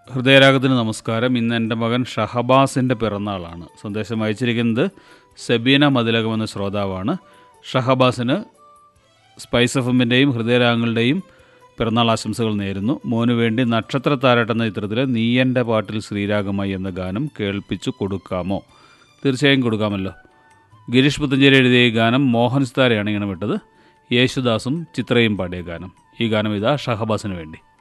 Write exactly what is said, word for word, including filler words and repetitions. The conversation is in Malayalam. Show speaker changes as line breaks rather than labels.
ഹൃദയരാഗത്തിന് നമസ്കാരം. ഇന്ന് എൻ്റെ മകൻ ഷഹബാസിൻ്റെ പിറന്നാളാണ്. സന്ദേശം അയച്ചിരിക്കുന്നത് സെബീന മതിലകം എന്ന ശ്രോതാവാണ്. ഷഹബാസിന് സ്പൈസ് എഫ് എമ്മിൻ്റെയും ഹൃദയരാഗങ്ങളുടെയും പിറന്നാൾ ആശംസകൾ നേരുന്നു. മോനു വേണ്ടി നക്ഷത്ര താരട്ട് എന്ന ചിത്രത്തിലെ നീയൻ്റെ പാട്ടിൽ ശ്രീരാഗമായി എന്ന ഗാനം കേൾപ്പിച്ചു കൊടുക്കാമോ? തീർച്ചയായും കൊടുക്കാമല്ലോ. ഗിരീഷ് പുത്തഞ്ചേരി എഴുതിയ ഈ ഗാനം മോഹൻ സിതാരയാണ് ഇങ്ങനെ വിട്ടത്. യേശുദാസും ചിത്രയും പാടിയ ഗാനം. ഈ ഗാനം ഇതാ ഷഹബാസിന് വേണ്ടി.